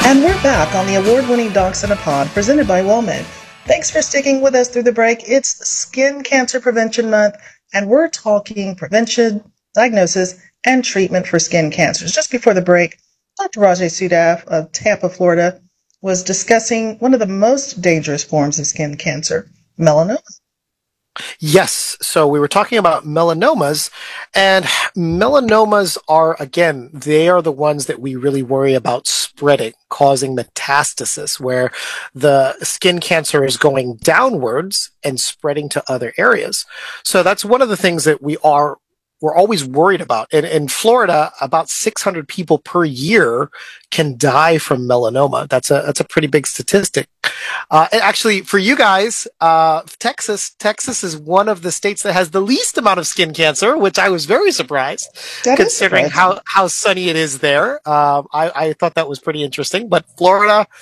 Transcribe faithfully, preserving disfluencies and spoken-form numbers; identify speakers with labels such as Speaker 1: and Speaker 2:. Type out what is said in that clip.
Speaker 1: And we're back on the award-winning Docs in a Pod presented by WellMed. Thanks for sticking with us through the break. It's Skin Cancer Prevention Month, and we're talking prevention, diagnosis, and treatment for skin cancers. Just before the break, Doctor Rajay Sudaf of Tampa, Florida, was discussing one of the most dangerous forms of skin cancer, melanoma.
Speaker 2: Yes. So we were talking about melanomas, and melanomas are, again, they are the ones that we really worry about spreading, causing metastasis, where the skin cancer is going downwards and spreading to other areas. So that's one of the things that we are we're always worried about. In, in Florida, about six hundred people per year can die from melanoma. That's a that's a pretty big statistic. Uh, and actually, for you guys, uh, Texas, Texas is one of the states that has the least amount of skin cancer, which I was very surprised,
Speaker 1: That is
Speaker 2: considering
Speaker 1: surprising.
Speaker 2: how, how sunny it is there. Um, I, I thought that was pretty interesting. But Florida,